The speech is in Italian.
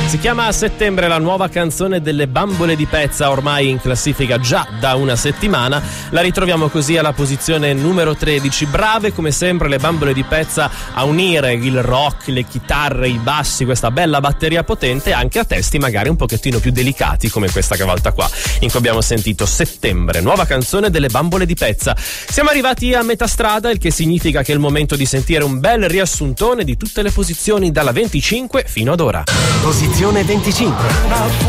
Si chiama Settembre, la nuova canzone delle Bambole di Pezza, ormai in classifica già da una settimana. La ritroviamo così alla posizione numero 13. Brave come sempre le Bambole di Pezza a unire il rock, le chitarre, i bassi, questa bella batteria potente anche a testi magari un pochettino più delicati come questa volta qua, in cui abbiamo sentito Settembre, nuova canzone delle Bambole di Pezza. Siamo arrivati a metà strada, il che significa che è il momento di sentire un bel riassuntone di tutte le posizioni dalla 25 fino ad ora. Posizione 25.